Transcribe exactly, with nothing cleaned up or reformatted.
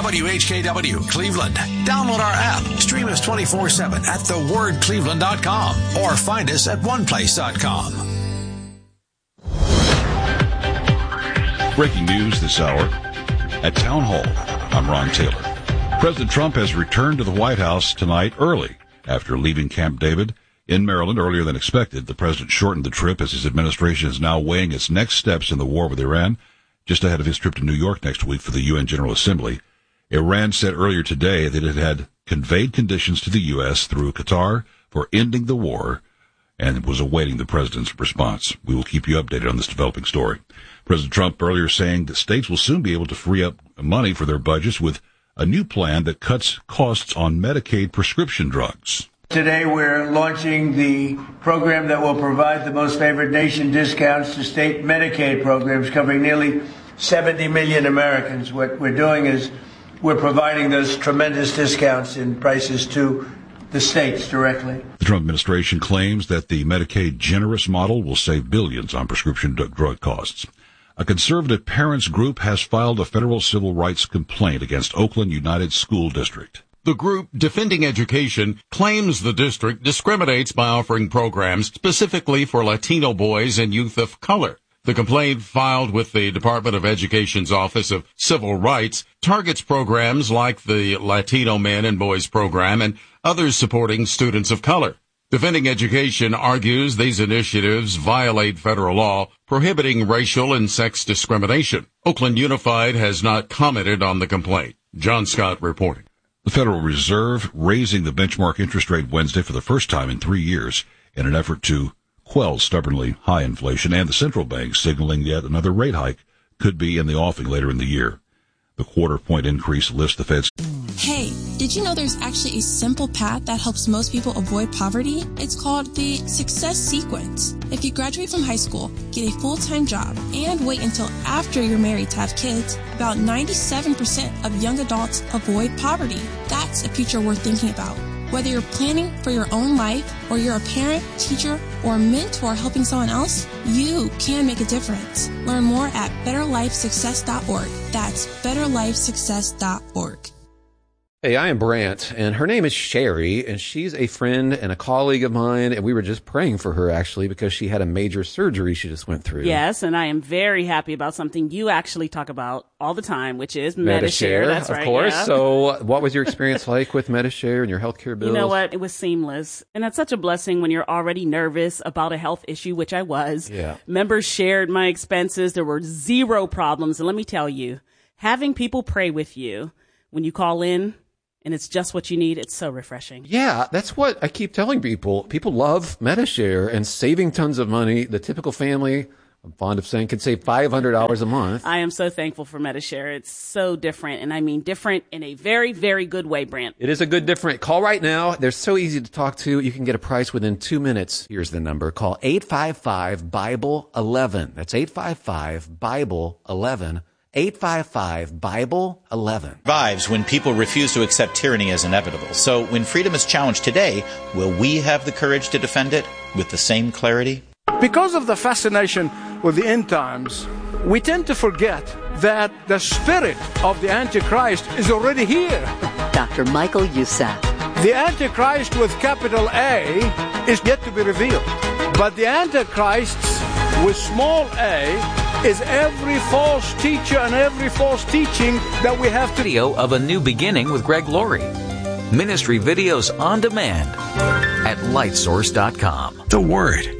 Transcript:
W H K W Cleveland. Download our app. Stream us twenty-four seven at the word cleveland dot com or find us at one place dot com. Breaking news this hour at Town Hall. I'm Ron Taylor. President Trump has returned to the White House tonight early after leaving Camp David in Maryland earlier than expected. The president shortened the trip as his administration is now weighing its next steps in the war with Iran, just ahead of his trip to New York next week for the U N General Assembly. Iran said earlier today that it had conveyed conditions to the U S through Qatar for ending the war and was awaiting the president's response. We will keep you updated on this developing story. President Trump earlier saying that states will soon be able to free up money for their budgets with a new plan that cuts costs on Medicaid prescription drugs. Today we're launching the program that will provide the most favored nation discounts to state Medicaid programs covering nearly seventy million Americans. What we're doing is we're providing those tremendous discounts in prices to the states directly. The Trump administration claims that the Medicaid generous model will save billions on prescription drug costs. A conservative parents group has filed a federal civil rights complaint against Oakland United School District. The group, Defending Education, claims the district discriminates by offering programs specifically for Latino boys and youth of color. The complaint, filed with the Department of Education's Office of Civil Rights, targets programs like the Latino Men and Boys program and others supporting students of color. Defending Education argues these initiatives violate federal law prohibiting racial and sex discrimination. Oakland Unified has not commented on the complaint. John Scott reporting. The Federal Reserve raising the benchmark interest rate Wednesday for the first time in three years in an effort to quell stubbornly high inflation, and the central bank signaling yet another rate hike could be in the offing later in the year. The quarter-point increase lifts the Fed's... Hey, did you know there's actually a simple path that helps most people avoid poverty? It's called the Success Sequence. If you graduate from high school, get a full-time job, and wait until after you're married to have kids, about ninety-seven percent of young adults avoid poverty. That's a future worth thinking about. Whether you're planning for your own life, or you're a parent, teacher, or a mentor helping someone else, you can make a difference. Learn more at better life success dot org. That's better life success dot org. Hey, I am Brant, and her name is Sherry, and she's a friend and a colleague of mine, and we were just praying for her, actually, because she had a major surgery she just went through. Yes, and I am very happy about something you actually talk about all the time, which is Medi-Share. Medi-Share, That's of right, course. yeah. So what was your experience like with Medi-Share and your healthcare bills? You know what? It was seamless. And that's such a blessing when you're already nervous about a health issue, which I was. Yeah. Members shared my expenses. There were zero problems. And let me tell you, having people pray with you when you call in, and it's just what you need, it's so refreshing. Yeah, that's what I keep telling people. People love Medi-Share and saving tons of money. The typical family, I'm fond of saying, can save five hundred dollars a month. I am so thankful for Medi-Share. It's so different, and I mean different in a very, very good way, Brant. It is a good different. Call right now. They're so easy to talk to. You can get a price within two minutes. Here's the number. Call eight five five, Bible eleven. That's eight five five, Bible eleven. eight five five, Bible eleven. Survives when people refuse to accept tyranny as inevitable. So when freedom is challenged today, will we have the courage to defend it with the same clarity? Because of the fascination with the end times, we tend to forget that the spirit of the Antichrist is already here. Doctor Michael Youssef. The Antichrist with capital A is yet to be revealed. But the Antichrists with small a is every false teacher and every false teaching that we have to... Video of A New Beginning with Greg Laurie. Ministry videos on demand at light source dot com. The Word.